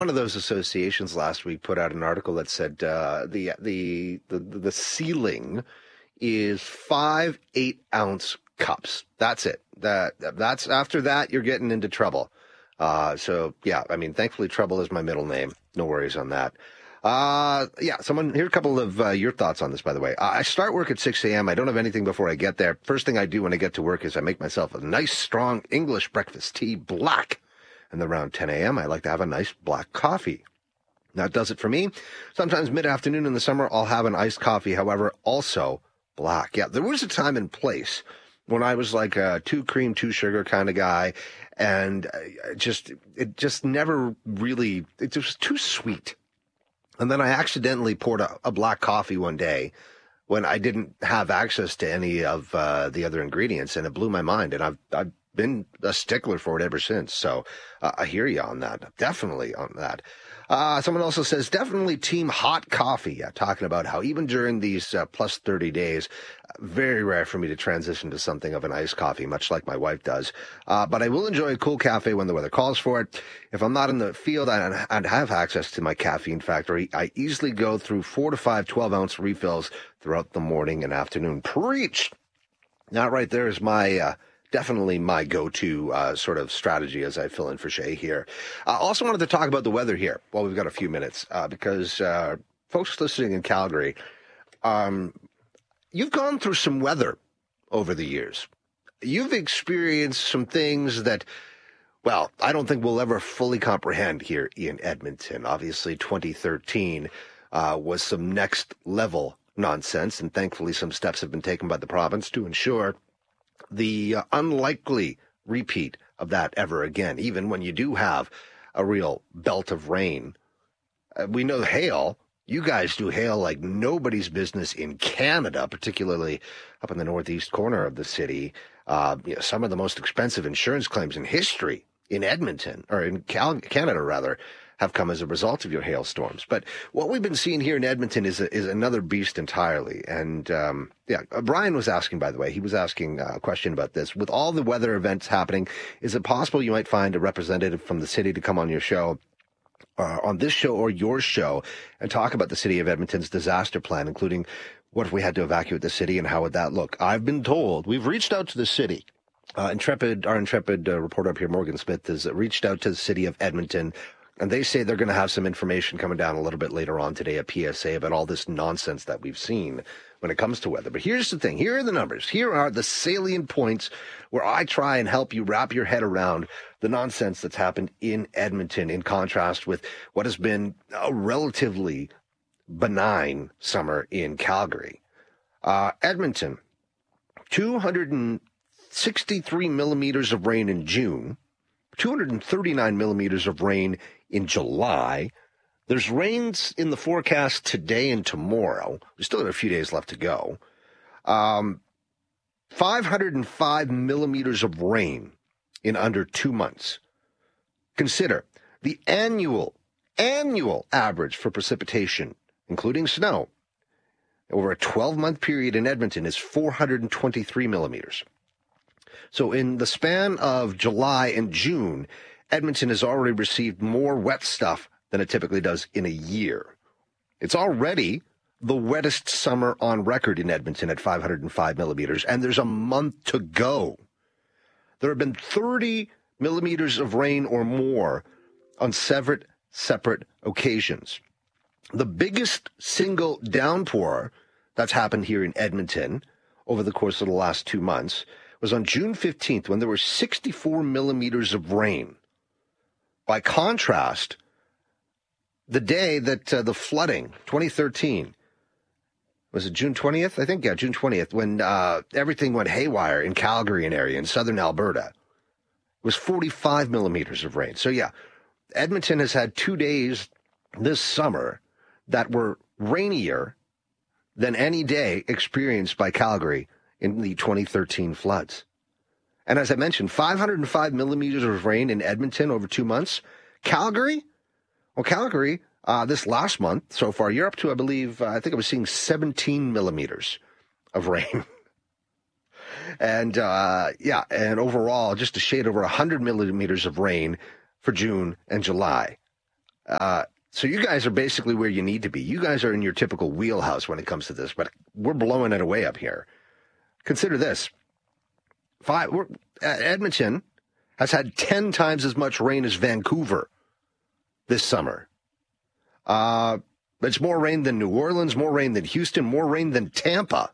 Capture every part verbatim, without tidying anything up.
One of those associations last week put out an article that said uh, the, the the the ceiling is five eight ounce cups. That's it. That that's after that you're getting into trouble. Uh, so yeah, I mean, thankfully, Trouble is my middle name. No worries on that. Uh, yeah, someone here. A couple of uh, your thoughts on this, by the way. I start work at six a.m. I don't have anything before I get there. First thing I do when I get to work is I make myself a nice, strong English breakfast tea, black. And around ten a.m., I like to have a nice black coffee. That does it for me. Sometimes mid-afternoon in the summer, I'll have an iced coffee, however, also black. Yeah, there was a time and place when I was like a two cream, two sugar kind of guy, and I just it just never really, it was too sweet. And then I accidentally poured a, a black coffee one day when I didn't have access to any of uh, the other ingredients, and it blew my mind, and I've, I've been a stickler for it ever since. So uh, I hear you on that. Definitely on that. Uh, someone also says, definitely team hot coffee. Yeah, talking about how even during these uh, plus thirty days, very rare for me to transition to something of an iced coffee, much like my wife does. Uh, but I will enjoy a cool cafe when the weather calls for it. If I'm not in the field and I have access to my caffeine factory, I easily go through four to five twelve-ounce refills throughout the morning and afternoon. Preach! That right there is my... Uh, Definitely my go-to uh, sort of strategy as I fill in for Shay here. I uh, also wanted to talk about the weather here while we've got a few minutes, uh, because uh, folks listening in Calgary, um, you've gone through some weather over the years. You've experienced some things that, well, I don't think we'll ever fully comprehend here in Edmonton. Obviously, twenty thirteen uh, was some next-level nonsense, and thankfully some steps have been taken by the province to ensure the uh, unlikely repeat of that ever again, even when you do have a real belt of rain. Uh, we know hail. You guys do hail like nobody's business in Canada, particularly up in the northeast corner of the city. Uh, you know, some of the most expensive insurance claims in history in Edmonton, or in Cal- Canada, rather, have come as a result of your hailstorms. But what we've been seeing here in Edmonton is a, is another beast entirely. And, um, yeah, Brian was asking, by the way, he was asking a question about this. With all the weather events happening, is it possible you might find a representative from the city to come on your show, uh, on this show or your show, and talk about the city of Edmonton's disaster plan, including what if we had to evacuate the city and how would that look? I've been told, we've reached out to the city. Uh, Intrepid, our Intrepid uh, reporter up here, Morgan Smith, has reached out to the city of Edmonton. And they say they're going to have some information coming down a little bit later on today, a P S A about all this nonsense that we've seen when it comes to weather. But here's the thing. Here are the numbers. Here are the salient points where I try and help you wrap your head around the nonsense that's happened in Edmonton, in contrast with what has been a relatively benign summer in Calgary. Uh, Edmonton, two hundred sixty-three millimeters of rain in June, two hundred thirty-nine millimeters of rain in July. There's rains in the forecast today and tomorrow. We still have a few days left to go. Um, five hundred five millimeters of rain in under two months. Consider the annual, annual average for precipitation, including snow, over a twelve-month period in Edmonton is four hundred twenty-three millimeters. So in the span of July and June, Edmonton has already received more wet stuff than it typically does in a year. It's already the wettest summer on record in Edmonton at five hundred five millimeters, and there's a month to go. There have been thirty millimeters of rain or more on separate, separate occasions. The biggest single downpour that's happened here in Edmonton over the course of the last two months was on June fifteenth when there were sixty-four millimeters of rain. By contrast, the day that uh, the flooding, twenty thirteen, was it June twentieth? I think, yeah, June twentieth, when uh, everything went haywire in Calgary and area in southern Alberta, it was forty-five millimeters of rain. So, yeah, Edmonton has had two days this summer that were rainier than any day experienced by Calgary in the twenty thirteen floods. And as I mentioned, five hundred five millimeters of rain in Edmonton over two months. Calgary? Well, Calgary, uh, this last month so far, you're up to, I believe, uh, I think I was seeing seventeen millimeters of rain. and, uh, yeah, and overall, just a shade over one hundred millimeters of rain for June and July. Uh, so you guys are basically where you need to be. You guys are in your typical wheelhouse when it comes to this, but we're blowing it away up here. Consider this. Five, we're, Edmonton has had ten times as much rain as Vancouver this summer. Uh, it's more rain than New Orleans, more rain than Houston, more rain than Tampa.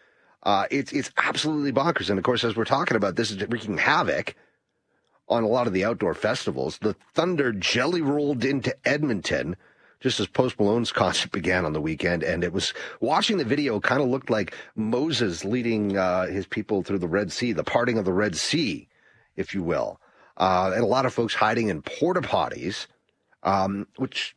Uh, it's it's absolutely bonkers. And, of course, as we're talking about, this is wreaking havoc on a lot of the outdoor festivals. The Thunder jelly rolled into Edmonton just as Post Malone's concert began on the weekend, and it was, watching the video, kind of looked like Moses leading uh, his people through the Red Sea, the parting of the Red Sea, if you will. Uh, and a lot of folks hiding in porta potties, um, which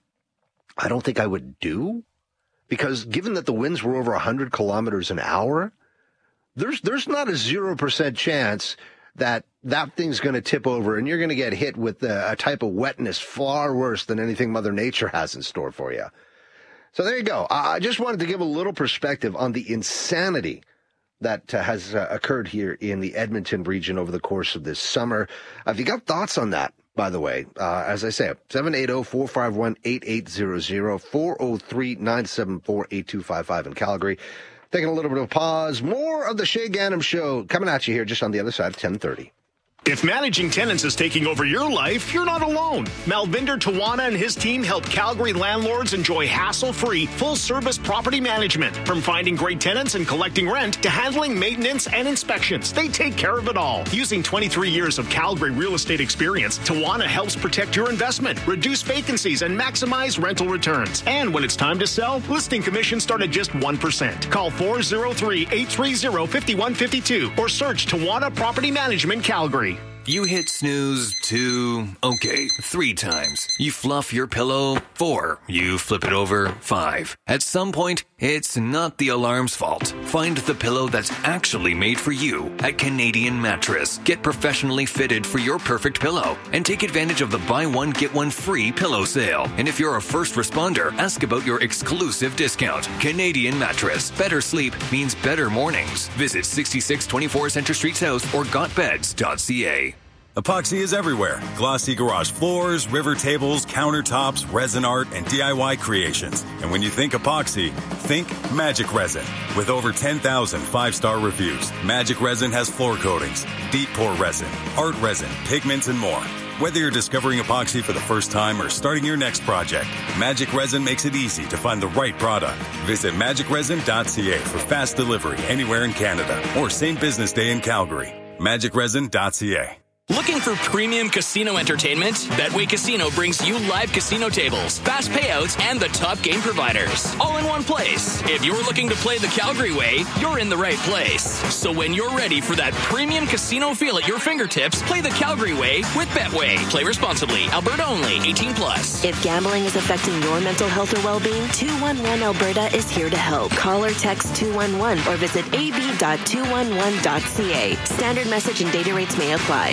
I don't think I would do, because given that the winds were over one hundred kilometers an hour, there's there's not a zero percent chance that that thing's going to tip over and you're going to get hit with a, a type of wetness far worse than anything Mother Nature has in store for you. So there you go. I just wanted to give a little perspective on the insanity that uh, has uh, occurred here in the Edmonton region over the course of this summer. Uh, if you got thoughts on that, by the way, uh, as I say, seven eight zero, four five one, eight eight zero zero, four oh three, nine seven four, eight two five five in Calgary. Taking a little bit of a pause. More of the Shay Ganem Show coming at you here just on the other side of ten thirty. If managing tenants is taking over your life, you're not alone. Malvinder Tawana and his team help Calgary landlords enjoy hassle-free, full-service property management. From finding great tenants and collecting rent to handling maintenance and inspections, they take care of it all. Using twenty-three years of Calgary real estate experience, Tawana helps protect your investment, reduce vacancies, and maximize rental returns. And when it's time to sell, listing commissions start at just one percent. Call four oh three, eight three oh, five one five two or search Tawana Property Management Calgary. You hit snooze two, okay, three times. You fluff your pillow four. You flip it over five. At some point, it's not the alarm's fault. Find the pillow that's actually made for you at Canadian Mattress. Get professionally fitted for your perfect pillow and take advantage of the buy one, get one free pillow sale. And if you're a first responder, ask about your exclusive discount. Canadian Mattress. Better sleep means better mornings. Visit sixty-six twenty-four Centre Street South or got beds dot c a. Epoxy is everywhere. Glossy garage floors, river tables, countertops, resin art, and D I Y creations. And when you think epoxy, think Magic Resin. With over ten thousand five-star reviews, Magic Resin has floor coatings, deep pour resin, art resin, pigments, and more. Whether you're discovering epoxy for the first time or starting your next project, Magic Resin makes it easy to find the right product. Visit magic resin dot c a for fast delivery anywhere in Canada or same business day in Calgary. magic resin dot c a. Looking for premium casino entertainment? Betway Casino brings you live casino tables, fast payouts, and the top game providers, all in one place. If you're looking to play the Calgary way, you're in the right place. So when you're ready for that premium casino feel at your fingertips, play the Calgary way with Betway. Play responsibly. Alberta only. eighteen plus. If gambling is affecting your mental health or well-being, two one one Alberta is here to help. Call or text two one one or visit a b dot two one one dot c a. Standard message and data rates may apply.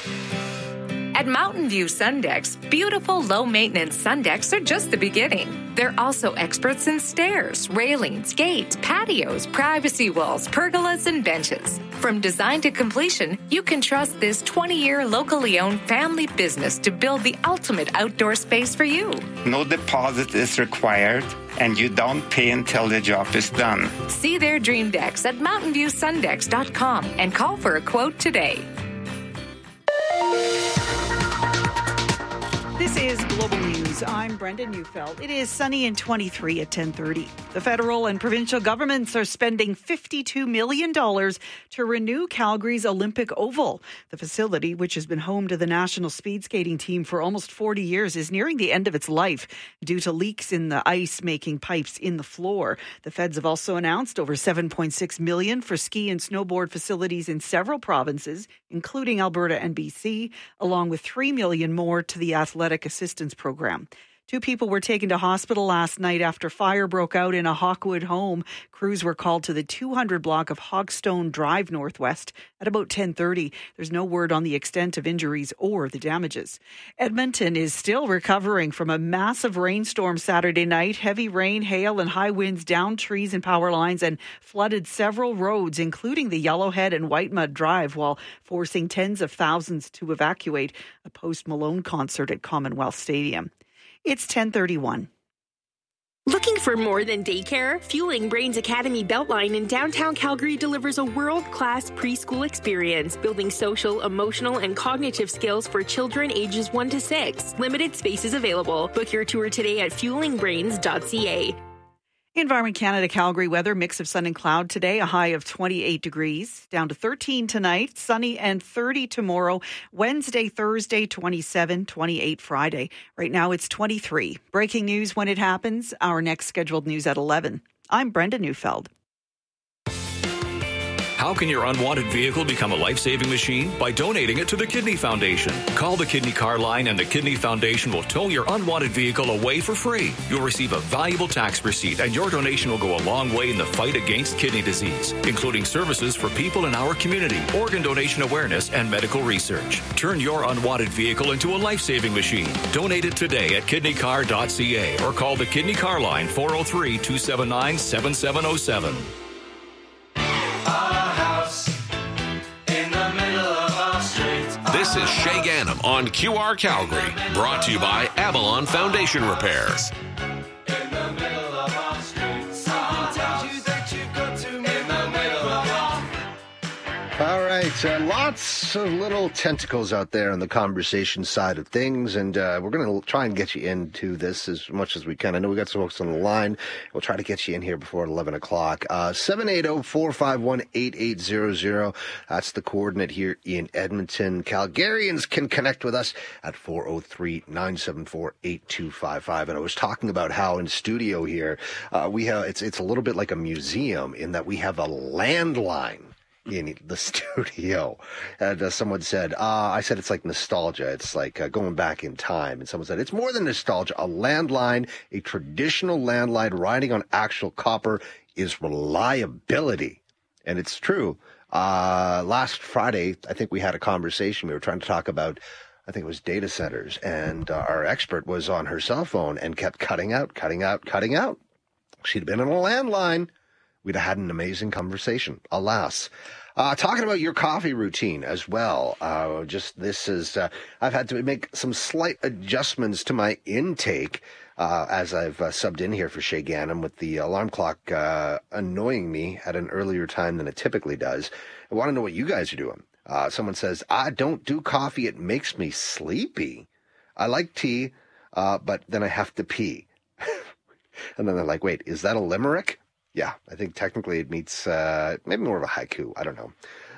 At Mountain View Sundecks, beautiful low-maintenance sun decks are just the beginning. They're also experts in stairs, railings, gates, patios, privacy walls, pergolas, and benches. From design to completion, you can trust this twenty-year locally owned family business to build the ultimate outdoor space for you. No deposit is required, and you don't pay until the job is done. See their dream decks at mountain view sundecks dot com and call for a quote today. This is Global News. I'm Brenda Neufeld. It is sunny and twenty-three at ten thirty. The federal and provincial governments are spending fifty-two million dollars to renew Calgary's Olympic Oval. The facility, which has been home to the national speed skating team for almost forty years, is nearing the end of its life due to leaks in the ice making pipes in the floor. The feds have also announced over seven point six million dollars for ski and snowboard facilities in several provinces, including Alberta and B C, along with three million dollars more to the athletic assistance program. Two people were taken to hospital last night after fire broke out in a Hawkwood home. Crews were called to the two hundred block of Hogstone Drive Northwest at about ten thirty. There's no word on the extent of injuries or the damages. Edmonton is still recovering from a massive rainstorm Saturday night. Heavy rain, hail, and high winds downed trees and power lines and flooded several roads, including the Yellowhead and White Mud Drive, while forcing tens of thousands to evacuate a Post Malone concert at Commonwealth Stadium. It's ten thirty-one. Looking for more than daycare? Fueling Brains Academy Beltline in downtown Calgary delivers a world-class preschool experience, building social, emotional, and cognitive skills for children ages one to six. Limited spaces available. Book your tour today at fueling brains dot c a. Environment Canada Calgary weather, mix of sun and cloud today, a high of twenty-eight degrees, down to thirteen tonight, sunny and thirty tomorrow, Wednesday, Thursday, twenty-seven, twenty-eight Friday. Right now it's twenty-three. Breaking news when it happens, our next scheduled news at eleven. I'm Brenda Neufeld. How can your unwanted vehicle become a life-saving machine? By donating it to the Kidney Foundation. Call the Kidney Car Line and the Kidney Foundation will tow your unwanted vehicle away for free. You'll receive a valuable tax receipt and your donation will go a long way in the fight against kidney disease, including services for people in our community, organ donation awareness, and medical research. Turn your unwanted vehicle into a life-saving machine. Donate it today at kidney car dot c a or call the Kidney Car Line four oh three, two seven nine, seven seven oh seven. This is Shay Ganem on Q R Calgary, brought to you by Avalon Foundation Repairs. All right, uh, lots of little tentacles out there on the conversation side of things, and uh, we're going to try and get you into this as much as we can. I know we got some folks on the line. We'll try to get you in here before eleven o'clock. Uh, seven eight zero, four five one, eight eight zero zero. That's the coordinate here in Edmonton. Calgarians can connect with us at four oh three, nine seven four, eight two five five. And I was talking about how in studio here, uh, we have it's it's a little bit like a museum in that we have a landline in the studio. And uh, someone said, uh, I said it's like nostalgia. It's like uh, going back in time. And someone said, it's more than nostalgia. A landline, a traditional landline riding on actual copper is reliability. And it's true. Uh, last Friday, I think we had a conversation. We were trying to talk about, I think it was data centers. And uh, our expert was on her cell phone and kept cutting out, cutting out, cutting out. She'd been on a landline. We'd have had an amazing conversation, alas. Uh, talking about your coffee routine as well. Uh, just this is, uh, I've had to make some slight adjustments to my intake uh, as I've uh, subbed in here for Shay Ganem with the alarm clock uh, annoying me at an earlier time than it typically does. I want to know what you guys are doing. Uh, someone says, I don't do coffee. It makes me sleepy. I like tea, uh, but then I have to pee. And then they're like, wait, is that a limerick? Yeah, I think technically it meets uh, maybe more of a haiku. I don't know.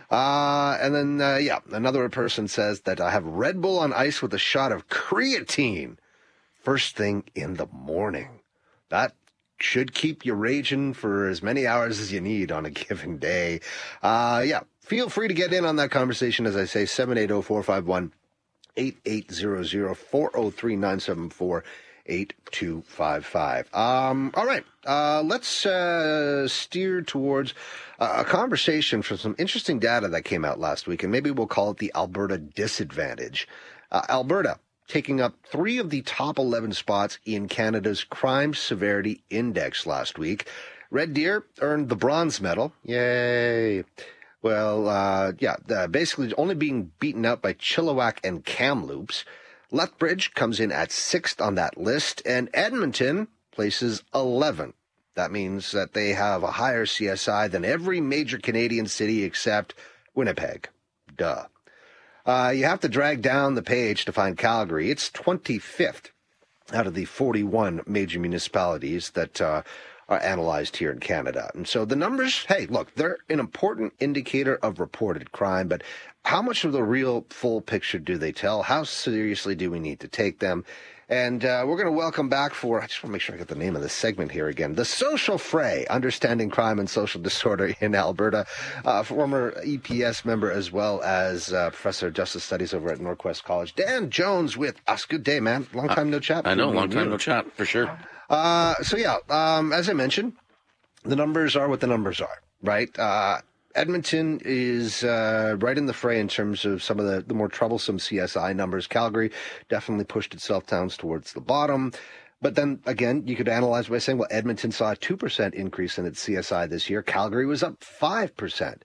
Uh, and then, uh, yeah, another person says that I have Red Bull on ice with a shot of creatine first thing in the morning. That should keep you raging for as many hours as you need on a given day. Uh, yeah, feel free to get in on that conversation, as I say, seven eight zero, four five one, eight eight zero zero, four oh three, nine seven four, eight two five five. Um, all right, uh, let's uh, steer towards uh, a conversation from some interesting data that came out last week, and maybe we'll call it the Alberta disadvantage. Uh, Alberta taking up three of the top eleven spots in Canada's Crime Severity Index last week. Red Deer earned the bronze medal. Yay. Well, uh, yeah, uh, basically only being beaten out by Chilliwack and Kamloops. Lethbridge comes in at sixth on that list, and Edmonton places eleventh. That means that they have a higher C S I than every major Canadian city except Winnipeg. Duh. Uh, you have to drag down the page to find Calgary. It's twenty-fifth out of the forty-one major municipalities that uh, are analyzed here in Canada. And so the numbers, hey, look, they're an important indicator of reported crime, but how much of the real full picture do they tell? How seriously do we need to take them? And uh, we're going to welcome back for, I just want to make sure I get the name of the segment here again, The Social Fray, Understanding Crime and Social Disorder in Alberta, uh, former E P S member as well as uh, Professor of Justice Studies over at Norquest College. Dan Jones with us. Good day, man. Long time no chat. I know, long time no chat, for sure. Uh, so, yeah, um, as I mentioned, the numbers are what the numbers are, right? Uh, Edmonton is uh, right in the fray in terms of some of the, the more troublesome C S I numbers. Calgary definitely pushed itself down towards the bottom. But then, again, you could analyze by saying, well, Edmonton saw a two percent increase in its C S I this year. Calgary was up five percent.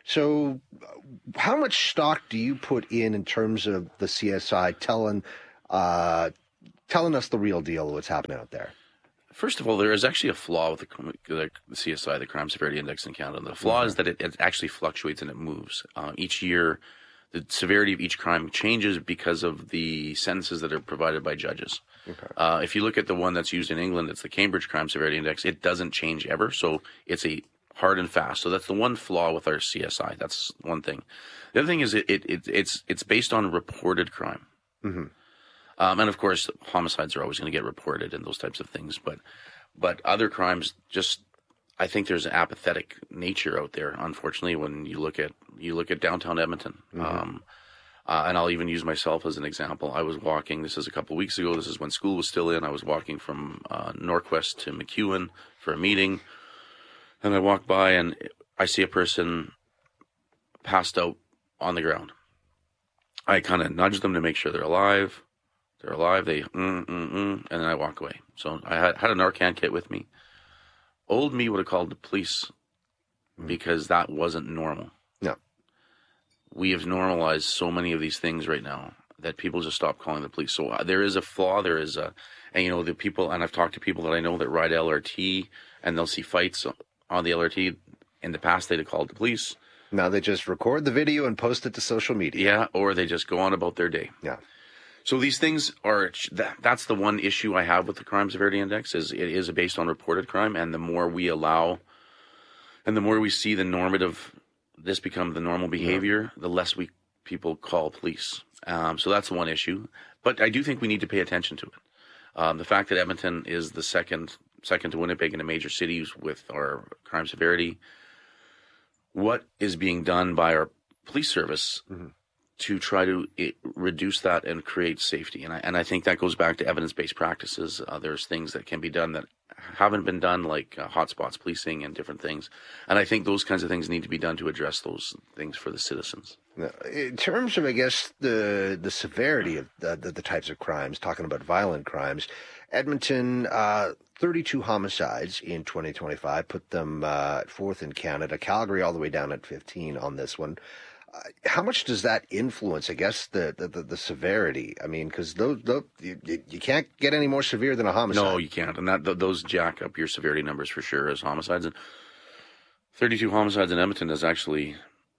So how much stock do you put in in terms of the C S I telling uh telling us the real deal of what's happening out there. First of all, there is actually a flaw with the, the C S I, the Crime Severity Index in Canada. The flaw mm-hmm. is that it, it actually fluctuates and it moves. Uh, each year, the severity of each crime changes because of the sentences that are provided by judges. Okay. Uh, if you look at the one that's used in England, it's the Cambridge Crime Severity Index. It doesn't change ever, so it's a hard and fast. So that's the one flaw with our C S I. That's one thing. The other thing is it, it, it it's it's based on reported crime. Mm-hmm. Um, and of course, homicides are always going to get reported and those types of things. But but other crimes, just I think there's an apathetic nature out there. Unfortunately, when you look at you look at downtown Edmonton, mm-hmm. um, uh, and I'll even use myself as an example. I was walking. This is a couple of weeks ago. This is when school was still in. I was walking from uh, Norquest to McEwen for a meeting, and I walk by and I see a person passed out on the ground. I kind of nudge them to make sure they're alive. They're alive. They, mm, mm, mm, and then I walk away. So I had, had a Narcan kit with me. Old me would have called the police because that wasn't normal. No. We have normalized so many of these things right now that people just stop calling the police. So uh, there is a flaw. There is a, and you know, the people, and I've talked to people that I know that ride L R T and they'll see fights on the L R T. In the past, they'd have called the police. Now they just record the video and post it to social media. Yeah, or they just go on about their day. Yeah. So these things are, that, that's the one issue I have with the Crime Severity Index is it is based on reported crime. And the more we allow, and the more we see the normative, this become the normal behavior, yeah. the less we people call police. Um, so that's one issue. But I do think we need to pay attention to it. Um, the fact that Edmonton is the second, second to Winnipeg in the major cities with our crime severity, what is being done by our police service mm-hmm. to try to it, reduce that and create safety. And I, and I think that goes back to evidence-based practices. Uh, there's things that can be done that haven't been done, like uh, hotspots policing and different things. And I think those kinds of things need to be done to address those things for the citizens. Now, in terms of, I guess, the the severity of the, the, the types of crimes, talking about violent crimes, Edmonton, uh, thirty-two homicides in twenty twenty-five, put them uh, at fourth in Canada. Calgary all the way down at fifteen on this one. Uh, how much does that influence, I guess, the the, the, the severity? I mean, because those, those you, you can't get any more severe than a homicide. No, you can't, and that those jack up your severity numbers for sure as homicides. And thirty-two homicides in Edmonton is actually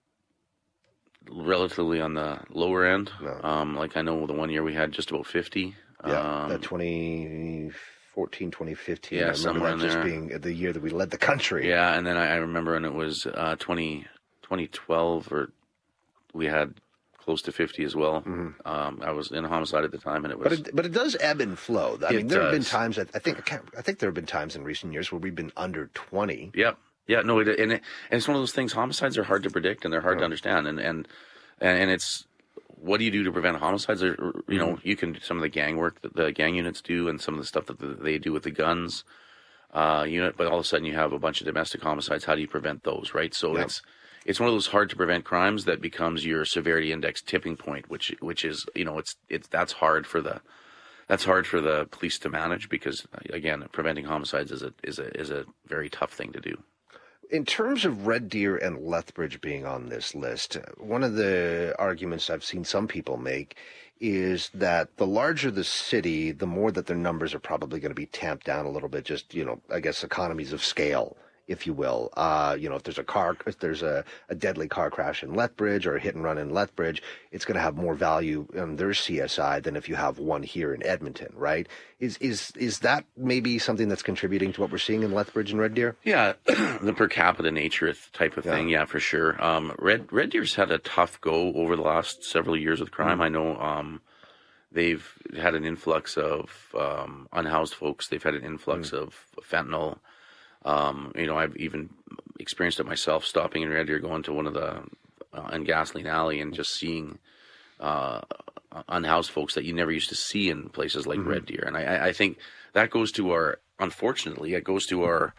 relatively on the lower end. No. Um, like I know the one year we had just about fifty. Yeah, um, the twenty fourteen, twenty fifteen. Yeah, I remember that just there. being the year that we led the country. Yeah, and then I, I remember, and it was uh, twenty, twenty twelve, or we had close to fifty as well. Mm-hmm. Um, I was in a homicide at the time, and it was. But it, but it does ebb and flow. I it mean, there does. have been times. I think I, can't, I think there have been times in recent years where we've been under twenty. Yep. Yeah. No. It, and, it, and it's one of those things. Homicides are hard to predict, and they're hard oh. to understand. And and and it's. What do you do to prevent homicides? Or, you know, you can do some of the gang work that the gang units do and some of the stuff that the, they do with the guns uh, unit, but all of a sudden you have a bunch of domestic homicides. How do you prevent those, right? So yeah. it's it's one of those hard to prevent crimes that becomes your severity index tipping point, which which is, you know, it's it's that's hard for the that's hard for the police to manage because, again, preventing homicides is a is a is a very tough thing to do. In terms of Red Deer and Lethbridge being on this list, one of the arguments I've seen some people make is that the larger the city, the more that their numbers are probably going to be tamped down a little bit, just, you know, I guess economies of scale, if you will. Uh, you know, if there's a car, if there's a, a deadly car crash in Lethbridge or a hit and run in Lethbridge, it's going to have more value in their C S I than if you have one here in Edmonton, right? Is is is that maybe something that's contributing to what we're seeing in Lethbridge and Red Deer? Yeah, the per capita nature type of thing, yeah, yeah for sure. Um, Red Red Deer's had a tough go over the last several years with crime. Mm-hmm. I know um, they've had an influx of um, unhoused folks. They've had an influx mm-hmm. of fentanyl. Um, you know, I've even experienced it myself, stopping in Red Deer, going to one of the, uh, in Gasoline Alley and just seeing, uh, unhoused folks that you never used to see in places like mm-hmm. Red Deer. And I, I think that goes to our, unfortunately, it goes to our,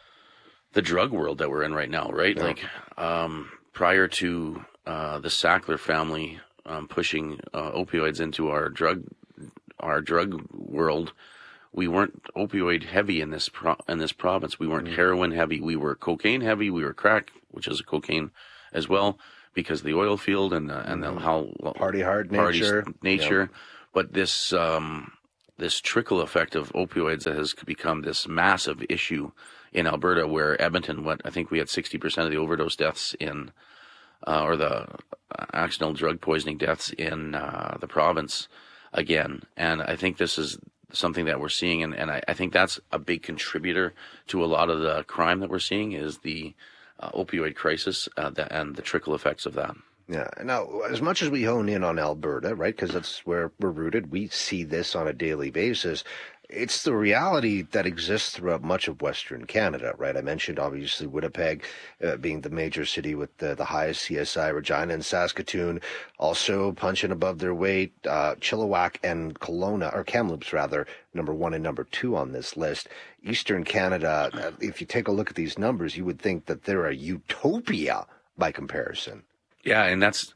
the drug world that we're in right now, right? Yeah. Like, um, prior to, uh, the Sackler family, um, pushing, uh, opioids into our drug, our drug world, we weren't opioid heavy in this pro- in this province. We weren't mm-hmm. heroin heavy. We were cocaine heavy. We were crack, which is a cocaine as well, because of the oil field and the, and the how party hard party nature. nature. Yep. But this um, this trickle effect of opioids that has become this massive issue in Alberta, where Edmonton, what I think we had sixty percent of the overdose deaths in, uh, or the accidental drug poisoning deaths in uh, the province again. And I think this is something that we're seeing, and, and I, I think that's a big contributor to a lot of the crime that we're seeing is the uh, opioid crisis uh, that, and the trickle effects of that. Yeah. Now, as much as we hone in on Alberta, right, because that's where we're rooted, we see this on a daily basis. It's the reality that exists throughout much of Western Canada, right? I mentioned, obviously, Winnipeg uh, being the major city with the, the highest C S I, Regina and Saskatoon also punching above their weight, uh, Chilliwack and Kelowna, or Kamloops, rather, number one and number two on this list. Eastern Canada, uh, if you take a look at these numbers, you would think that they're a utopia by comparison. Yeah, and that's,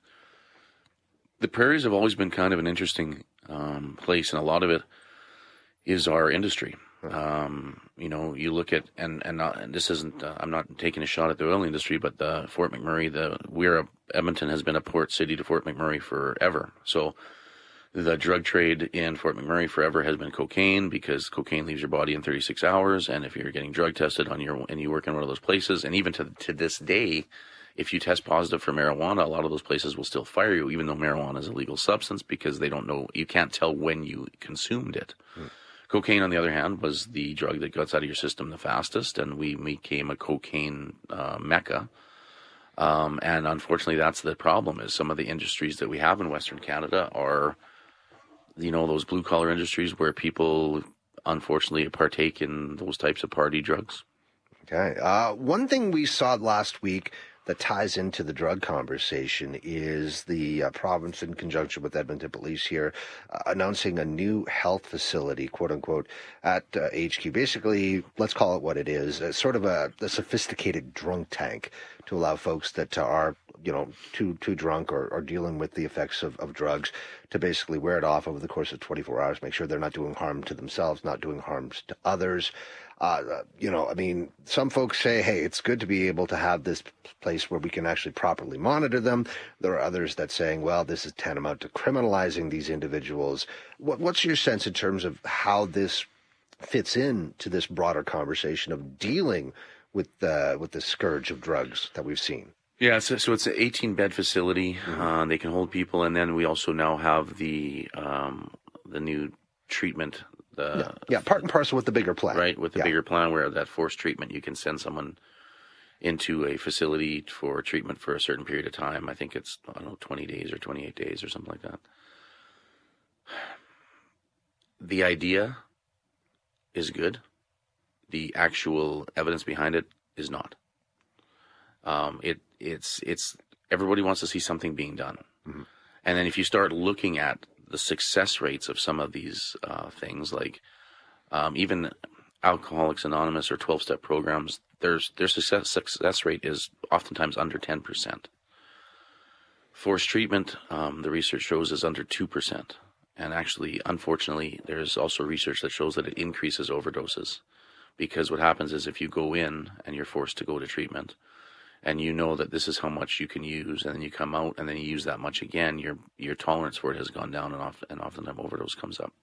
the prairies have always been kind of an interesting um, place, and a lot of it is our industry. Um, you know, you look at, and and, not, and this isn't, uh, I'm not taking a shot at the oil industry, but the Fort McMurray, the we're a, Edmonton has been a port city to Fort McMurray forever. So the drug trade in Fort McMurray forever has been cocaine, because cocaine leaves your body in thirty-six hours, and if you're getting drug tested on your, and you work in one of those places, and even to to this day, if you test positive for marijuana, a lot of those places will still fire you, even though marijuana is a legal substance, because they don't know, you can't tell when you consumed it. Mm. Cocaine, on the other hand, was the drug that gets out of your system the fastest, and we became a cocaine uh, mecca. Um, and unfortunately, that's the problem, is some of the industries that we have in Western Canada are, you know, those blue-collar industries where people, unfortunately, partake in those types of party drugs. Okay. Uh, one thing we saw last week that ties into the drug conversation is the uh, province, in conjunction with Edmonton Police here, uh, announcing a new health facility, quote unquote, at uh, H Q. Basically, let's call it what it is, uh, sort of a, a sophisticated drunk tank to allow folks that are, you know, too too drunk or, or dealing with the effects of, of drugs to basically wear it off over the course of twenty-four hours, make sure they're not doing harm to themselves, not doing harm to others. Uh, you know, I mean, some folks say, hey, it's good to be able to have this place where we can actually properly monitor them. There are others that saying, well, this is tantamount to criminalizing these individuals. What, what's your sense in terms of how this fits into this broader conversation of dealing with uh, with the scourge of drugs that we've seen? Yeah, so, so it's an eighteen-bed facility. Mm-hmm. Uh, they can hold people, and then we also now have the um, the new treatment. The, yeah. yeah, part and parcel with the bigger plan. Right, with the yeah. bigger plan, where that forced treatment, you can send someone into a facility for treatment for a certain period of time. I think it's, I don't know, twenty days or twenty-eight days or something like that. The idea is good. The actual evidence behind it is not. Um, it it's it's everybody wants to see something being done, mm-hmm. and then if you start looking at the success rates of some of these uh, things, like um, even Alcoholics Anonymous or twelve-step programs, there's their success success rate is oftentimes under ten percent. Forced treatment, um, the research shows, is under two percent, and actually, unfortunately, there's also research that shows that it increases overdoses, because what happens is if you go in and you're forced to go to treatment, and you know that this is how much you can use, and then you come out and then you use that much again, your your tolerance for it has gone down, and often and oftentimes overdose comes up.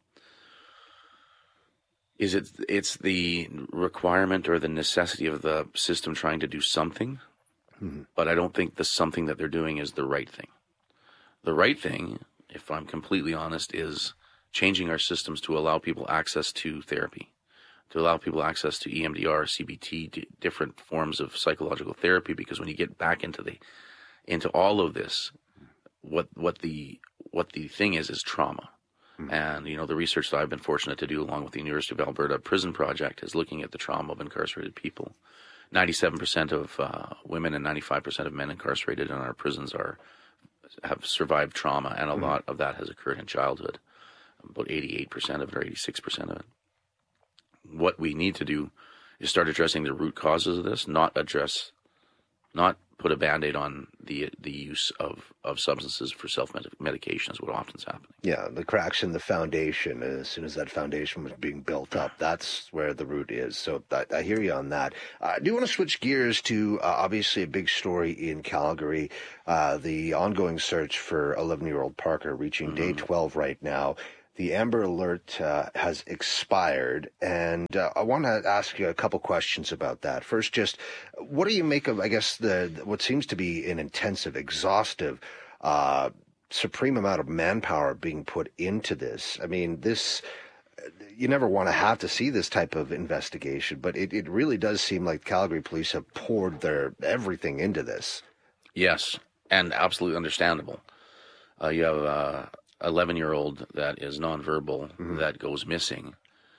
Is it it's the requirement or the necessity of the system trying to do something, mm-hmm. but I don't think the something that they're doing is the right thing. The right thing, if I'm completely honest, is changing our systems to allow people access to therapy, to allow people access to E M D R, C B T, d- different forms of psychological therapy. Because when you get back into the into all of this, what what the what the thing is is trauma. Mm-hmm. And you know, the research that I've been fortunate to do along with the University of Alberta Prison Project is looking at the trauma of incarcerated people. ninety-seven percent of uh, women and ninety-five percent of men incarcerated in our prisons are have survived trauma, and a mm-hmm. lot of that has occurred in childhood. About eighty-eight percent of it, or eighty-six percent of it. What we need to do is start addressing the root causes of this, not address, not put a Band-Aid on the the use of, of substances for self-medication is what often is happening. Yeah, the cracks in the foundation, and as soon as that foundation was being built up, that's where the root is. So I, I hear you on that. Uh, I do want to switch gears to uh, obviously a big story in Calgary, uh, the ongoing search for eleven-year-old Parker, reaching mm-hmm. day twelve right now. The Amber Alert uh, has expired, and uh, I want to ask you a couple questions about that. First, just what do you make of, I guess, the what seems to be an intensive, exhaustive, uh, supreme amount of manpower being put into this? I mean, this, you never want to have to see this type of investigation, but it, it really does seem like Calgary police have poured their everything into this. Yes, and absolutely understandable. Uh, you have uh eleven-year-old that is nonverbal mm-hmm. that goes missing,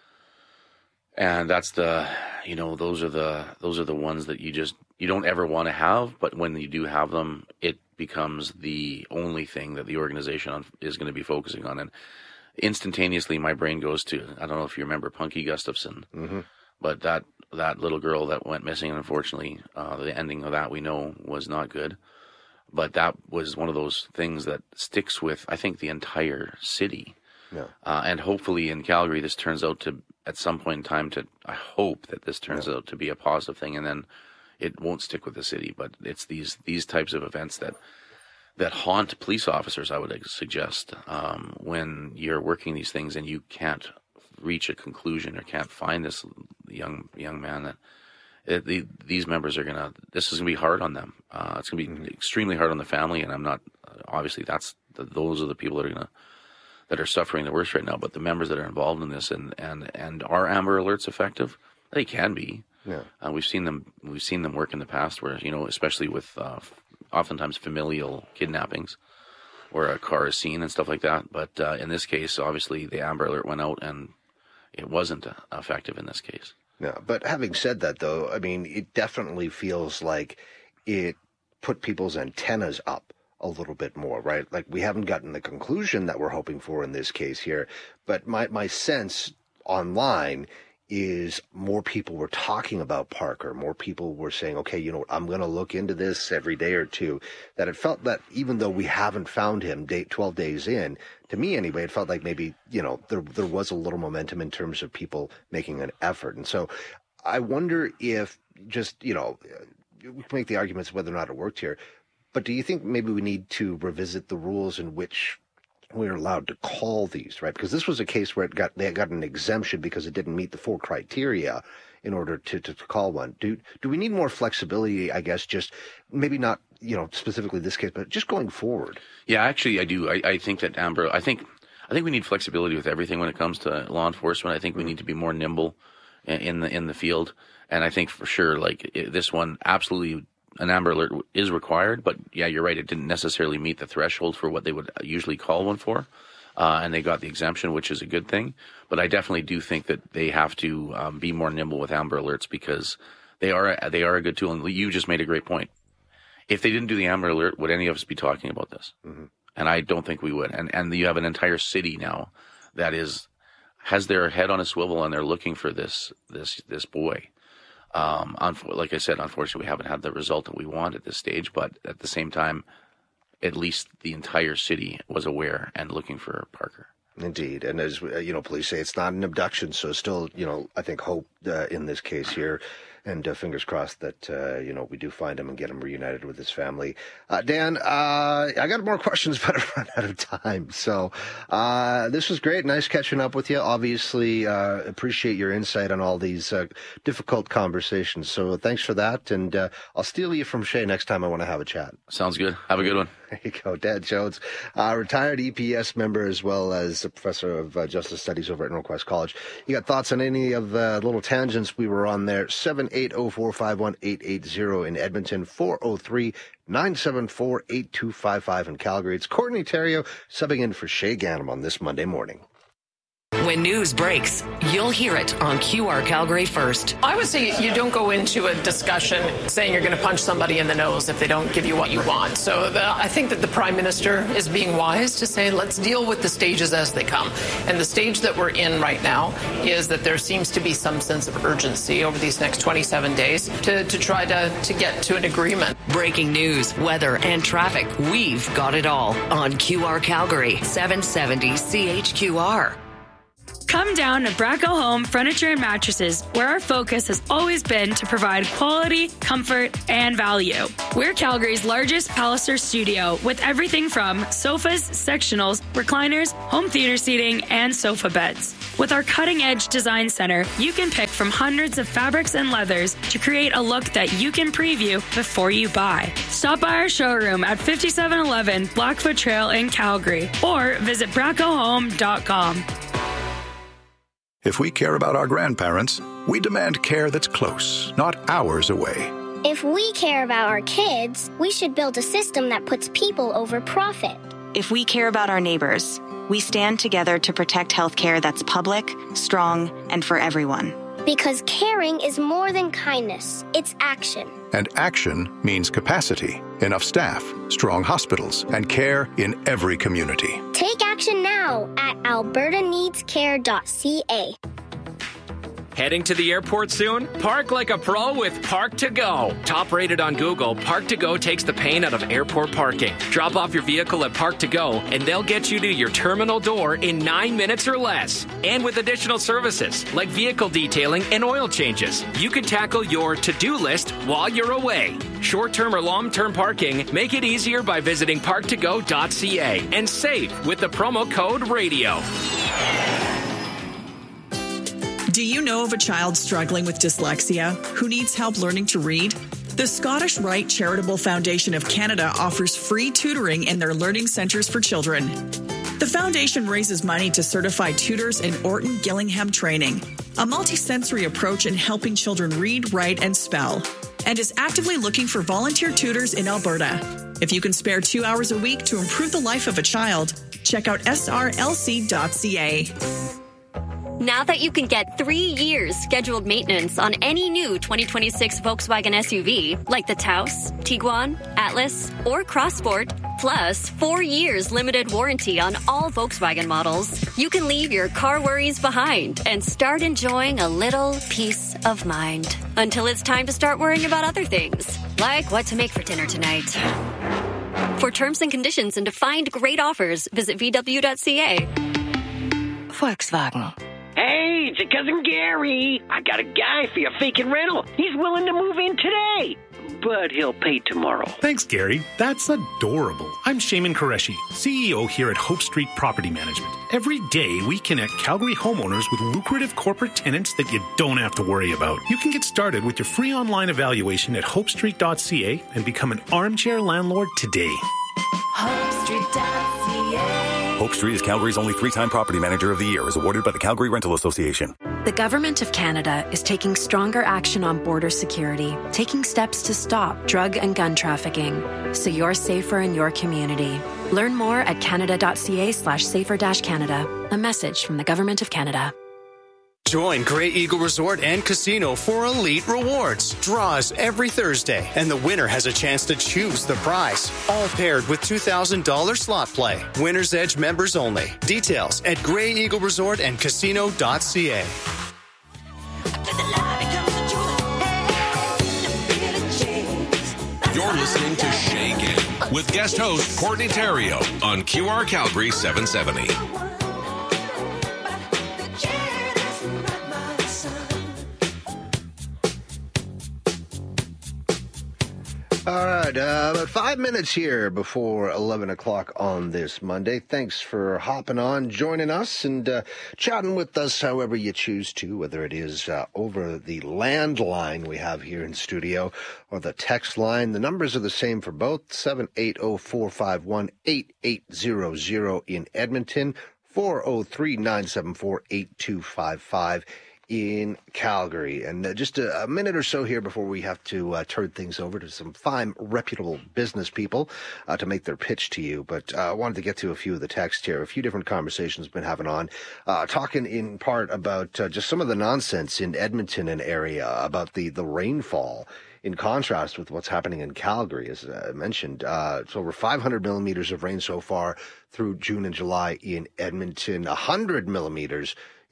and that's the, you know, those are the those are the ones that you just you don't ever want to have, but when you do have them, it becomes the only thing that the organization is going to be focusing on. And instantaneously, my brain goes to, I don't know if you remember Punky Gustafson, mm-hmm. but that that little girl that went missing, and unfortunately, uh, the ending of that we know was not good. But that was one of those things that sticks with, I think, the entire city. Yeah. Uh, and hopefully in Calgary, this turns out to, at some point in time, to, I hope that this turns yeah. out to be a positive thing, and then it won't stick with the city. But it's these these types of events that that haunt police officers, I would suggest, um, when you're working these things and you can't reach a conclusion or can't find this young young man that. It, the, these members are going to, this is going to be hard on them. Uh, it's going to be mm-hmm. extremely hard on the family, and I'm not, obviously that's, the, those are the people that are going to, that are suffering the worst right now, but the members that are involved in this, and, and, and are Amber Alerts effective? They can be. Yeah. Uh, we've seen them, we've seen them work in the past where, you know, especially with, uh, oftentimes familial kidnappings where a car is seen and stuff like that. But, uh, in this case, obviously the Amber Alert went out and it wasn't uh, effective in this case. No, but having said that, though, I mean, it definitely feels like it put people's antennas up a little bit more, right? Like, we haven't gotten the conclusion that we're hoping for in this case here, but my, my sense online is more people were talking about Parker, more people were saying, okay, you know what, I'm going to look into this every day or two, that it felt that even though we haven't found him day, twelve days in, to me anyway, it felt like maybe, you know, there there was a little momentum in terms of people making an effort. And so I wonder if just, you know, we can make the arguments whether or not it worked here, but do you think maybe we need to revisit the rules in which we're allowed to call these, right? Because this was a case where it got they got an exemption because it didn't meet the four criteria in order to, to, to call one. Do do we need more flexibility, I guess, just maybe not, you know, specifically this case, but just going forward? Yeah, actually, I do. I, I think that Amber, I think I think we need flexibility with everything when it comes to law enforcement. I think we need to be more nimble in the in the field. And I think for sure, like it, this one, absolutely an Amber Alert is required, but yeah, you're right. It didn't necessarily meet the threshold for what they would usually call one for. Uh, and they got the exemption, which is a good thing. But I definitely do think that they have to um, be more nimble with Amber Alerts because they are, they are a good tool. And you just made a great point. If they didn't do the Amber Alert, would any of us be talking about this? Mm-hmm. And I don't think we would. And, and you have an entire city now that is, has their head on a swivel and they're looking for this, this, this boy. Um, like I said, unfortunately, we haven't had the result that we want at this stage, but at the same time, at least the entire city was aware and looking for Parker. Indeed. And as you know, police say it's not an abduction, so still, you know, I think hope uh, in this case here. And uh, fingers crossed that, uh, you know, we do find him and get him reunited with his family. Uh, Dan, uh, I got more questions, but I've run out of time. So uh, this was great. Nice catching up with you. Obviously, uh, appreciate your insight on all these uh, difficult conversations. So thanks for that. And uh, I'll steal you from Shay next time I want to have a chat. Sounds good. Have a good one. There you go. Dan Jones, uh, retired E P S member as well as a professor of uh, justice studies over at Norquest College. You got thoughts on any of the little tangents we were on there? seven eight zero, four five one, eight eight zero in Edmonton, four oh three, nine seven four, eight two five five in Calgary. It's Courtney Theriault subbing in for Shay Ganem on this Monday morning. When news breaks, you'll hear it on Q R Calgary first. I would say you don't go into a discussion saying you're going to punch somebody in the nose if they don't give you what you want. So the, I think that the Prime Minister is being wise to say, let's deal with the stages as they come. And the stage that we're in right now is that there seems to be some sense of urgency over these next twenty-seven days to, to try to, to get to an agreement. Breaking news, weather, and traffic. We've got it all on Q R Calgary, seven seventy C H Q R. Come down to Bracco Home Furniture and Mattresses, where our focus has always been to provide quality, comfort, and value. We're Calgary's largest Palliser studio with everything from sofas, sectionals, recliners, home theater seating, and sofa beds. With our cutting-edge design center, you can pick from hundreds of fabrics and leathers to create a look that you can preview before you buy. Stop by our showroom at fifty-seven eleven Blackfoot Trail in Calgary or visit bracco home dot com. If we care about our grandparents, we demand care that's close, not hours away. If we care about our kids, we should build a system that puts people over profit. If we care about our neighbors, we stand together to protect healthcare that's public, strong, and for everyone. Because caring is more than kindness, it's action. And action means capacity, enough staff, strong hospitals, and care in every community. Take action now at alberta needs care dot c a. Heading to the airport soon? Park like a pro with Park to Go. Top rated on Google, Park to Go takes the pain out of airport parking. Drop off your vehicle at Park to Go, and they'll get you to your terminal door in nine minutes or less. And with additional services like vehicle detailing and oil changes, you can tackle your to-do list while you're away. Short-term or long-term parking, make it easier by visiting park to go dot c a and save with the promo code RADIO. Do you know of a child struggling with dyslexia who needs help learning to read? The Scottish Rite Charitable Foundation of Canada offers free tutoring in their learning centres for children. The foundation raises money to certify tutors in Orton Gillingham training, a multisensory approach in helping children read, write, and spell, and is actively looking for volunteer tutors in Alberta. If you can spare two hours a week to improve the life of a child, check out s r l c dot c a. Now that you can get three years scheduled maintenance on any new twenty twenty-six Volkswagen S U V, like the Taos, Tiguan, Atlas, or Crossport, plus four years limited warranty on all Volkswagen models, you can leave your car worries behind and start enjoying a little peace of mind. Until it's time to start worrying about other things, like what to make for dinner tonight. For terms and conditions and to find great offers, visit v w dot c a. Volkswagen. Hey, it's your cousin Gary. I got a guy for your vacant rental. He's willing to move in today, but he'll pay tomorrow. Thanks, Gary. That's adorable. I'm Shaman Qureshi, C E O here at Hope Street Property Management. Every day, we connect Calgary homeowners with lucrative corporate tenants that you don't have to worry about. You can get started with your free online evaluation at hope street dot c a and become an armchair landlord today. hope street dot c a. Hope Street is Calgary's only three-time Property Manager of the Year, as awarded by the Calgary Rental Association. The Government of Canada is taking stronger action on border security, taking steps to stop drug and gun trafficking, so you're safer in your community. Learn more at canada dot c a slash safer dash Canada. A message from the Government of Canada. Join Grey Eagle Resort and Casino for Elite Rewards. Draws every Thursday, and the winner has a chance to choose the prize. All paired with two thousand dollars slot play. Winner's Edge members only. Details at grey eagle resort and casino dot c a. You're listening to Shay Game with guest host Courtney Theriault on Q R Calgary seven seventy. All right, uh, about five minutes here before eleven o'clock on this Monday. Thanks for hopping on, joining us, and uh, chatting with us however you choose to, whether it is uh, over the landline we have here in studio or the text line. The numbers are the same for both, seven eight zero, four five one, eight eight zero zero in Edmonton, four zero three, nine seven four, eight two five five in Calgary. And uh, just a, a minute or so here before we have to uh, turn things over to some fine, reputable business people uh, to make their pitch to you. But uh, I wanted to get to a few of the texts here. A few different conversations been having on, uh, talking in part about uh, just some of the nonsense in Edmonton and area about the, the rainfall. In contrast with what's happening in Calgary, as I mentioned, uh, it's over five hundred millimeters of rain so far through June and July in Edmonton, one hundred millimeters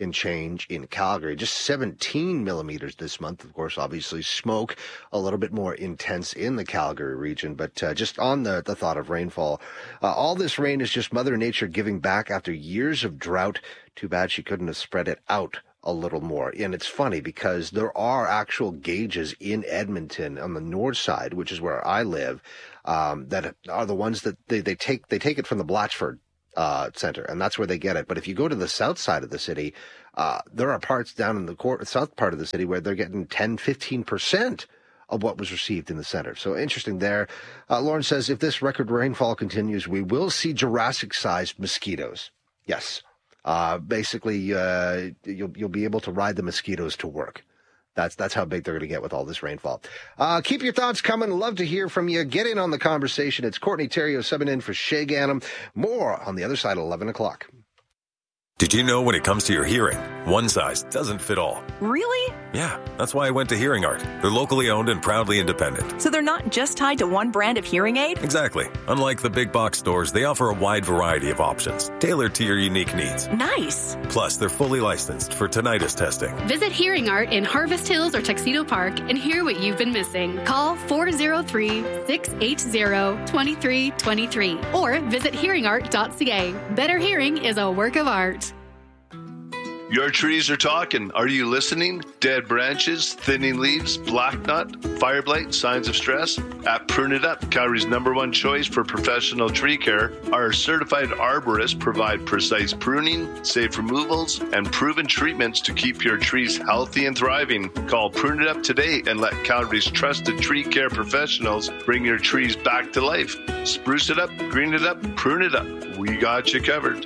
in change in Calgary. Just seventeen millimeters this month. Of course, obviously smoke a little bit more intense in the Calgary region, but uh, just on the, the thought of rainfall, uh, all this rain is just Mother Nature giving back after years of drought. Too bad she couldn't have spread it out a little more. And it's funny because there are actual gauges in Edmonton on the north side, which is where I live, um, that are the ones that they, they take, they take it from the Blatchford uh, Center, and that's where they get it. But if you go to the south side of the city, uh, there are parts down in the court, south part of the city where they're getting ten, fifteen percent of what was received in the center. So interesting there. Uh, Lauren says, if this record rainfall continues, we will see Jurassic-sized mosquitoes. Yes. Uh, basically, uh, you'll, you'll be able to ride the mosquitoes to work. That's, that's how big they're going to get with all this rainfall. Uh, keep your thoughts coming. Love to hear from you. Get in on the conversation. It's Courtney Theriault subbing in for Shay Ganem. More on the other side at eleven o'clock. Did you know when it comes to your hearing, one size doesn't fit all? Really? Yeah, that's why I went to Hearing Art. They're locally owned and proudly independent. So they're not just tied to one brand of hearing aid? Exactly. Unlike the big box stores, they offer a wide variety of options, tailored to your unique needs. Nice. Plus, they're fully licensed for tinnitus testing. Visit Hearing Art in Harvest Hills or Tuxedo Park and hear what you've been missing. Call four oh three, six eight zero, two three two three or visit hearing art dot c a. Better hearing is a work of art. Your trees are talking. Are you listening? Dead branches, thinning leaves, black knot, fire blight, signs of stress? At Prune It Up, Calgary's number one choice for professional tree care, our certified arborists provide precise pruning, safe removals, and proven treatments to keep your trees healthy and thriving. Call Prune It Up today and let Calgary's trusted tree care professionals bring your trees back to life. Spruce it up, green it up, prune it up. We got you covered.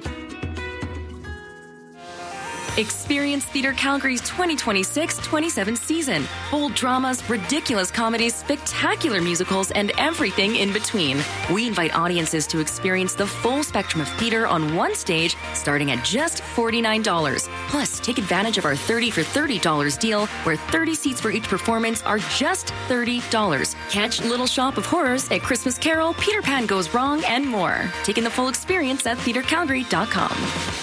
Experience Theatre Calgary's twenty twenty-six twenty-seven season. Bold dramas, ridiculous comedies, spectacular musicals, and everything in between. We invite audiences to experience the full spectrum of theatre on one stage, starting at just forty-nine dollars. Plus, take advantage of our thirty for thirty dollars deal, where thirty seats for each performance are just thirty dollars. Catch Little Shop of Horrors, A Christmas Carol, Peter Pan Goes Wrong, and more. Taking the full experience at theatre calgary dot com.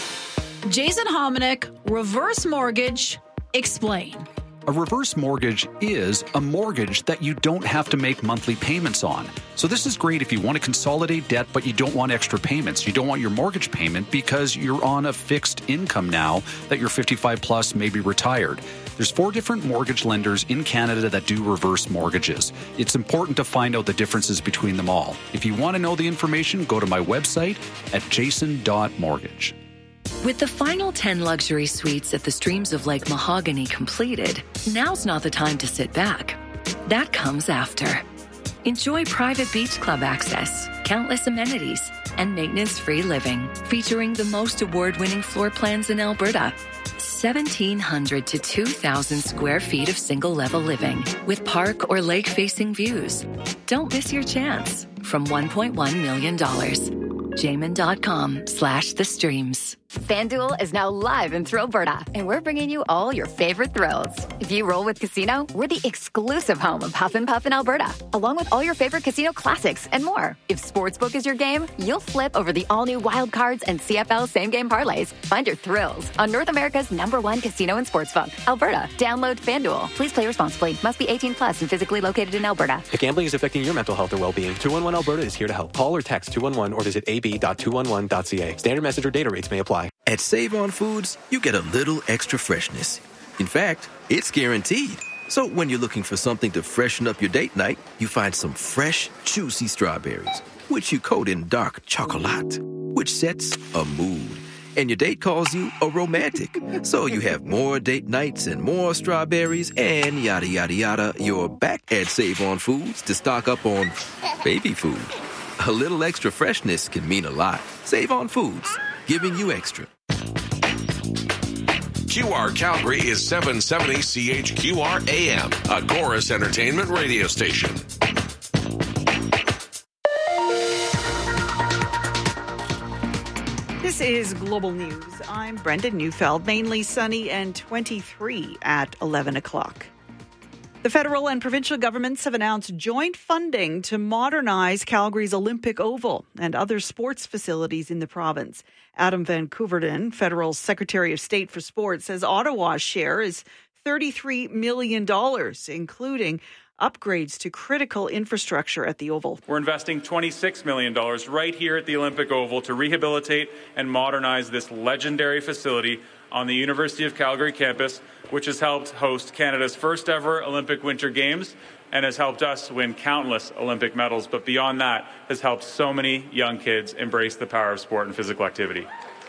Jason Hominick, reverse mortgage, explain. A reverse mortgage is a mortgage that you don't have to make monthly payments on. So this is great if you want to consolidate debt, but you don't want extra payments. You don't want your mortgage payment because you're on a fixed income now that you're fifty-five plus, maybe retired. There's four different mortgage lenders in Canada that do reverse mortgages. It's important to find out the differences between them all. If you want to know the information, go to my website at jason dot mortgage. With the final ten luxury suites at the Streams of Lake Mahogany completed, now's not the time to sit back. That comes after. Enjoy private beach club access, countless amenities, and maintenance-free living, featuring the most award-winning floor plans in Alberta. seventeen hundred to two thousand square feet of single-level living with park or lake-facing views. Don't miss your chance from one point one million dollars. Jamin.com slash the streams. FanDuel is now live in Thrillberta, and we're bringing you all your favorite thrills. If you roll with Casino, we're the exclusive home of Huff and Puff in Alberta, along with all your favorite casino classics and more. If Sportsbook is your game, you'll flip over the all-new Wild Cards and C F L same-game parlays. Find your thrills on North America's number one casino and sportsbook, Alberta. Download FanDuel. Please play responsibly. Must be eighteen plus and physically located in Alberta. If gambling is affecting your mental health or well-being, two one one Alberta is here to help. Call or text two one one or visit a b dot two one one dot c a. Standard message or data rates may apply. At Save On Foods, you get a little extra freshness. In fact, it's guaranteed. So when you're looking for something to freshen up your date night, you find some fresh, juicy strawberries, which you coat in dark chocolate, which sets a mood. And your date calls you a romantic. So you have more date nights and more strawberries and yada, yada, yada. You're back at Save On Foods to stock up on baby food. A little extra freshness can mean a lot. Save On Foods, giving you extra. Q R Calgary is seven seventy C H Q R A M, a Chorus Entertainment radio station. This is Global News. I'm Brenda Neufeld. Mainly sunny and twenty-three at eleven o'clock. The federal and provincial governments have announced joint funding to modernize Calgary's Olympic Oval and other sports facilities in the province. Adam Van Koeverden, federal Secretary of State for Sport, says Ottawa's share is thirty-three million dollars, including upgrades to critical infrastructure at the Oval. We're investing twenty-six million dollars right here at the Olympic Oval to rehabilitate and modernize this legendary facility on the University of Calgary campus, which has helped host Canada's first ever Olympic Winter Games and has helped us win countless Olympic medals. But beyond that, has helped so many young kids embrace the power of sport and physical activity.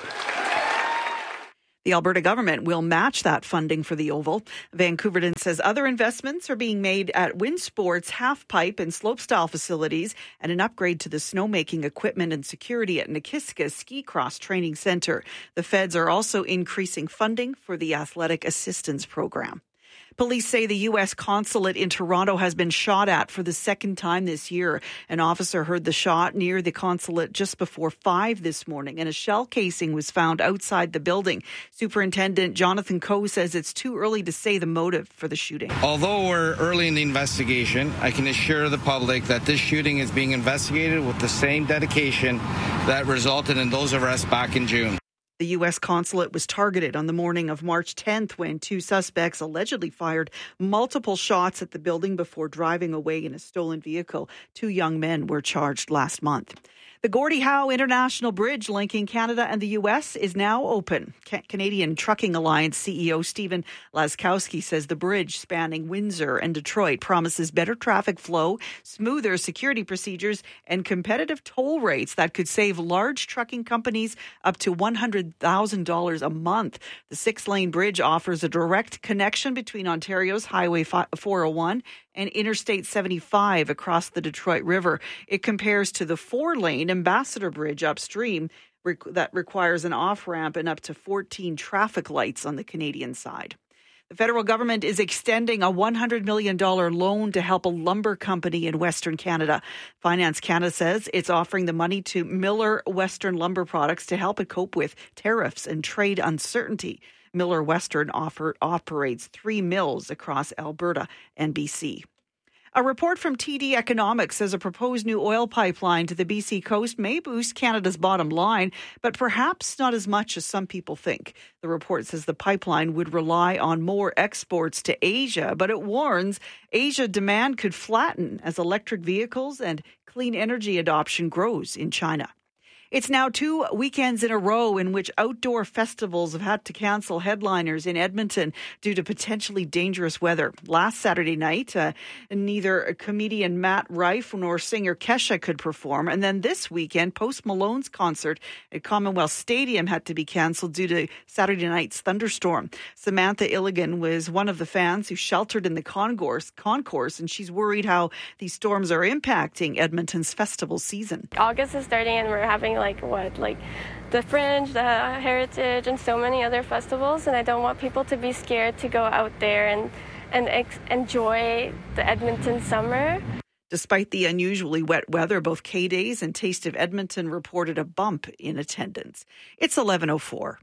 The Alberta government will match that funding for the Oval. Van Koeverden says other investments are being made at WinSport's half-pipe and slopestyle facilities and an upgrade to the snowmaking equipment and security at Nikiska Ski Cross Training Centre. The feds are also increasing funding for the Athletic Assistance Program. Police say the U S consulate in Toronto has been shot at for the second time this year. An officer heard the shot near the consulate just before five this morning, and a shell casing was found outside the building. Superintendent Jonathan Coe says it's too early to say the motive for the shooting. Although we're early in the investigation, I can assure the public that this shooting is being investigated with the same dedication that resulted in those arrests back in June. The U S consulate was targeted on the morning of March tenth when two suspects allegedly fired multiple shots at the building before driving away in a stolen vehicle. Two young men were charged last month. The Gordie Howe International Bridge linking Canada and the U S is now open. Ca- Canadian Trucking Alliance C E O Stephen Laskowski says the bridge spanning Windsor and Detroit promises better traffic flow, smoother security procedures, and competitive toll rates that could save large trucking companies up to one hundred thousand dollars a month. The six-lane bridge offers a direct connection between Ontario's Highway four oh one and Interstate seventy-five across the Detroit River. It compares to the four-lane Ambassador Bridge upstream rec- that requires an off-ramp and up to fourteen traffic lights on the Canadian side. The federal government is extending a one hundred million dollars loan to help a lumber company in Western Canada. Finance Canada says it's offering the money to Miller Western Lumber Products to help it cope with tariffs and trade uncertainty. Miller Western offer, operates three mills across Alberta and B C. A report from T D Economics says a proposed new oil pipeline to the B C coast may boost Canada's bottom line, but perhaps not as much as some people think. The report says the pipeline would rely on more exports to Asia, but it warns Asia demand could flatten as electric vehicles and clean energy adoption grows in China. It's now two weekends in a row in which outdoor festivals have had to cancel headliners in Edmonton due to potentially dangerous weather. Last Saturday night, uh, neither comedian Matt Rife nor singer Kesha could perform. And then this weekend, Post Malone's concert at Commonwealth Stadium had to be canceled due to Saturday night's thunderstorm. Samantha Illigan was one of the fans who sheltered in the concourse, concourse, and she's worried how these storms are impacting Edmonton's festival season. August is starting and we're having like what, like the Fringe, the Heritage, and so many other festivals, and I don't want people to be scared to go out there and and ex- enjoy the Edmonton summer. Despite the unusually wet weather, both K-Days and Taste of Edmonton reported a bump in attendance. It's eleven oh four.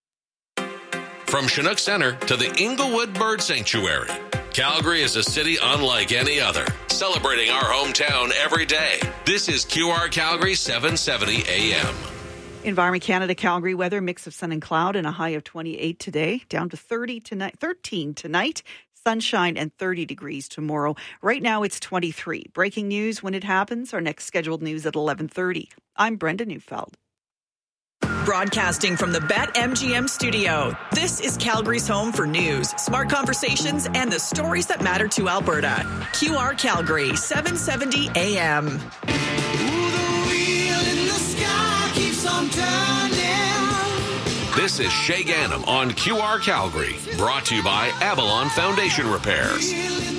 From Chinook Center to the Inglewood Bird Sanctuary, Calgary is a city unlike any other, celebrating our hometown every day. This is Q R Calgary seven seventy A M. Environment Canada Calgary weather, mix of sun and cloud and a high of twenty-eight today, down to thirty tonight, thirteen tonight, sunshine and thirty degrees tomorrow. Right now it's twenty-three. Breaking news when it happens. Our next scheduled news at eleven thirty. I'm Brenda Neufeld. Broadcasting from the BetMGM studio, this is Calgary's home for news, smart conversations, and the stories that matter to Alberta. Q R Calgary, seven seventy A M. This is Shay Gannam on Q R Calgary, brought to you by Avalon Foundation Repairs.